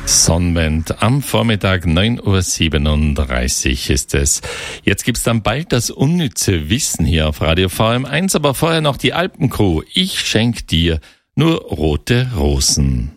Sonnenwend am Vormittag 9.37 Uhr ist es. Jetzt gibt's dann bald das unnütze Wissen hier auf Radio VM1, aber vorher noch die Alpencrew. Ich schenk dir nur rote Rosen.